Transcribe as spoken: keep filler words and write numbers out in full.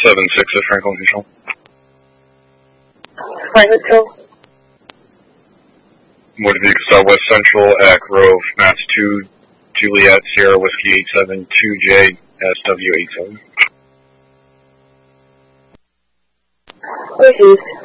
seven six at Franklin Control. Franklin Control. Motor Southwest Central at Grove, Mass two, Juliet, Sierra Whiskey eight seven two J, S W eight seven. Received.